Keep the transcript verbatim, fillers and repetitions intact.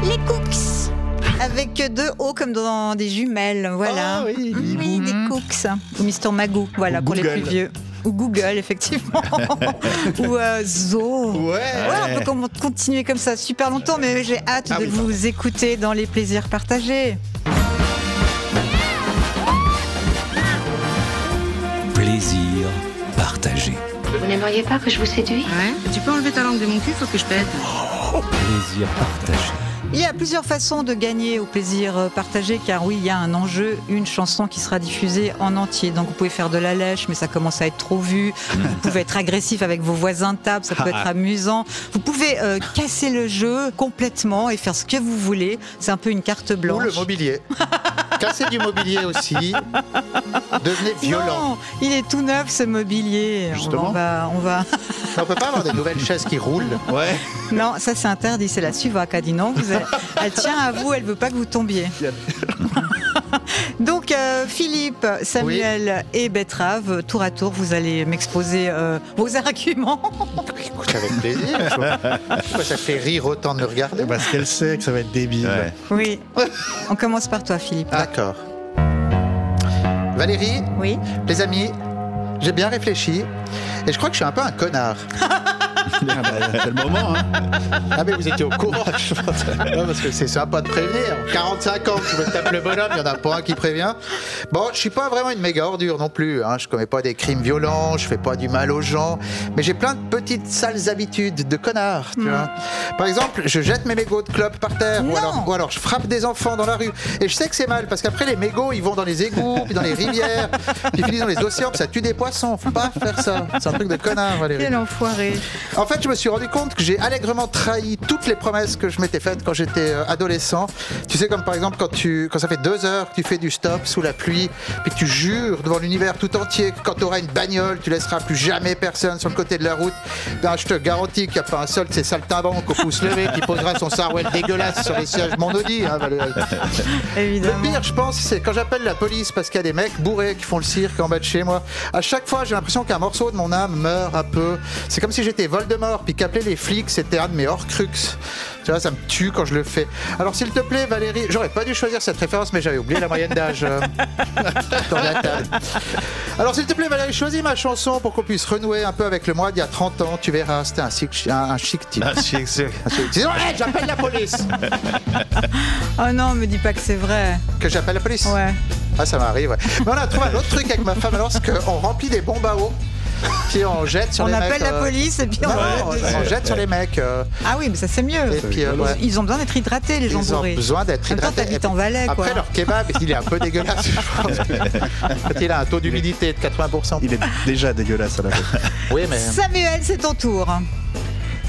Les Cooks. Avec deux O comme dans des jumelles, voilà. Ah oui, oui des Cooks. Ou Mister Magoo, voilà, Ou pour Google. les plus vieux. Ou Google, effectivement. Ou euh, Zo. Ouais. Ouais, on peut com- continuer comme ça super longtemps, mais j'ai hâte Ah de oui, vous pardon. écouter dans les plaisirs partagés. Plaisir partagé. Vous n'aimeriez pas que je vous séduise? Ouais. Tu peux enlever ta langue de mon cul, faut que je pète. Plaisir partagé. Il y a plusieurs façons de gagner au plaisir partagé, car oui, il y a un enjeu, une chanson qui sera diffusée en entier. Donc vous pouvez faire de la lèche, mais ça commence à être trop vu. Vous pouvez être agressif avec vos voisins de table, ça peut être amusant. Vous pouvez euh, casser le jeu complètement et faire ce que vous voulez. C'est un peu une carte Ou blanche. le mobilier. Casser du mobilier aussi. Devenez violent. Non, il est tout neuf ce mobilier. Justement. On va, on va. On peut pas avoir des nouvelles chaises qui roulent. Ouais. Non, ça c'est interdit. C'est la Suva qui a dit non. Vous êtes- Elle tient à vous. Elle veut pas que vous tombiez. Donc euh, Philippe, Samuel et Betrave, tour à tour, vous allez m'exposer euh, vos arguments. Écoute, avec plaisir. Pourquoi ça fait rire autant de me regarder? Parce qu'elle sait que ça va être débile. Ouais. Oui. On commence par toi, Philippe. D'accord. Valérie, Oui. les amis, j'ai bien réfléchi et je crois que je suis un peu un connard. Ah bah, c'est le moment. Hein. Ah mais vous étiez au courant, je pense. Non, parce que c'est sympa de prévenir. quarante-cinq ans que je me tape le bonhomme, il n'y en a pas un qui prévient. Bon, je suis pas vraiment une méga ordure non plus. Hein. Je commets pas des crimes violents, je fais pas du mal aux gens, mais j'ai plein de petites sales habitudes de connard. Tu vois. Par exemple, je jette mes mégots de clope par terre, ou Non. alors, ou alors je frappe des enfants dans la rue. Et je sais que c'est mal parce qu'après les mégots, ils vont dans les égouts, puis dans les rivières, puis ils finissent dans les océans, puis ça tue des poissons. Faut pas faire ça. C'est un truc de connard, Valérie. Quel enfoiré. En fait, je me suis rendu compte que j'ai allègrement trahi toutes les promesses que je m'étais faites quand j'étais euh, adolescent. Tu sais, comme par exemple quand, tu, quand ça fait deux heures que tu fais du stop sous la pluie, puis que tu jures devant l'univers tout entier que quand tu auras une bagnole, tu laisseras plus jamais personne sur le côté de la route. Ben, je te garantis qu'il n'y a pas un seul de ces saltimbanques au pouce levé qui posera son sarouel dégueulasse sur les sièges de mon Audi. Hein, Valérie. Le Évidemment. pire, je pense, c'est quand j'appelle la police parce qu'il y a des mecs bourrés qui font le cirque en bas de chez moi. À chaque fois, j'ai l'impression qu'un morceau de mon âme meurt un peu. C'est comme si j'étais Voldemort, puis qu'appeler les flics, c'était un de mes Horcruxes. Tu vois, ça me tue quand je le fais. Alors, s'il te plaît, Valérie, j'aurais pas dû choisir cette référence, mais j'avais oublié la moyenne d'âge. euh, dans la table. Alors, s'il te plaît, Valérie, choisis ma chanson pour qu'on puisse renouer un peu avec le moi d'il y a trente ans. Tu verras, c'était un chic, un, un chic type. Ah, c'est- c'est- Un chic- Sinon, hey, j'appelle la police. Oh non, me dis pas que c'est vrai. Que j'appelle la police. Ouais. Ah, ça m'arrive, ouais. Mais on a trouvé un autre truc avec ma femme, alors, c'est qu'on remplit des bombes à eau, puis on jette sur On les mecs. appelle la euh, police et puis on. Non, va- on, on jette sur les mecs. euh, Ah oui, mais ça c'est mieux. et puis, euh, ouais. Ils ont besoin d'être hydratés, les gens Ils ont bourrés. besoin d'être En même temps, hydratés. t'habites en Valais, quoi. Après, leur kebab, il est un peu dégueulasse. Je pense que- Quand il a un taux d'humidité de quatre-vingts pour cent. Il est déjà dégueulasse à la fin. Oui, mais. Samuel, c'est ton tour.